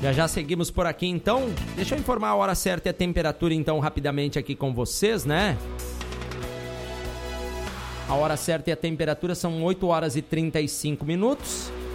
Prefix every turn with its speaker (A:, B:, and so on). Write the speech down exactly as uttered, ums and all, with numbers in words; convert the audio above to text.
A: Já já seguimos por aqui, então. Deixa eu informar a hora certa e a temperatura, então, rapidamente aqui com vocês, né? A hora certa e a temperatura são oito horas e trinta e cinco minutos.